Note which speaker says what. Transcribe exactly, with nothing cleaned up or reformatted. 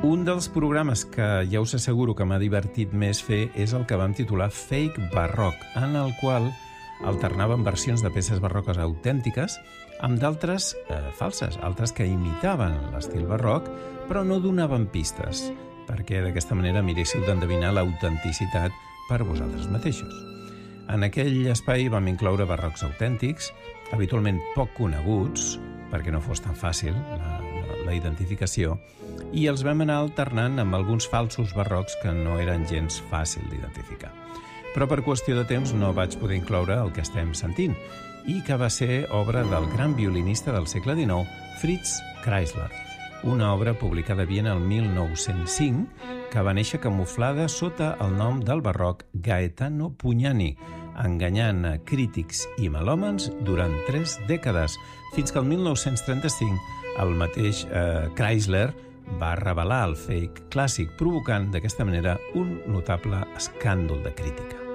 Speaker 1: Un dels programes que ja us asseguro que m'ha divertit més fer és el que vam titular Fake Barroc, en el qual alternàvem versions de peces barroques autèntiques amb d'altres eh, falses, altres que imitaven l'estil barroc, però no donaven pistes, perquè d'aquesta manera miréssiu d'endevinar l'autenticitat per vosaltres mateixos. En aquell espai vam incloure barrocs autèntics, habitualment poc coneguts, perquè no fos tan fàcil la, la, la identificació, i els vam anar alternant amb alguns falsos barrocs que no eren gens fàcil d'identificar. Però per qüestió de temps no vaig poder incloure el que estem sentint, i que va ser obra del gran violinista del segle dinou, Fritz Kreisler, una obra publicada a Viena el mil nou-cents cinc, que va néixer camuflada sota el nom del barroc Gaetano Pugnani, enganyant a crítics i melòmans durant tres dècades, fins que el mil nou-cents trenta-cinc el mateix eh, Kreisler va revelar el fake clàssic, provocant d'aquesta manera un notable escàndol de crítica.